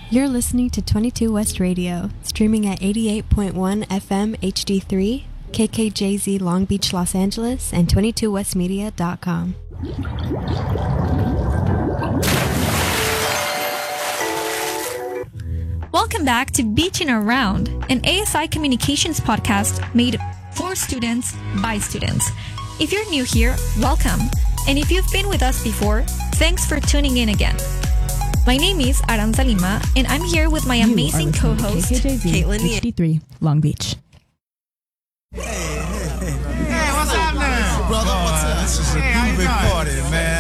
You're listening to 22 West Radio, streaming at 88.1 FM HD3, KKJZ Long Beach, Los Angeles, and 22westmedia.com. Welcome back to Beaching Around, an ASI communications podcast made for students by students. If you're new here, welcome. And if you've been with us before, thanks for tuning in again. My name is Aranza Lima, and I'm here with my amazing co-host, Caitlin HD3, Long Beach. Hey, what's happening? Brother, what's up? This is a big party, man.